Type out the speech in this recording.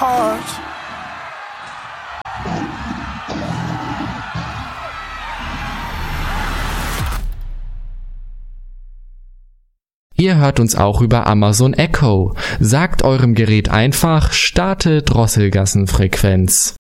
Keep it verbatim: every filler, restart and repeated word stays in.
Gott. Ihr hört uns auch über Amazon Echo. Sagt eurem Gerät einfach, starte Drosselgassenfrequenz.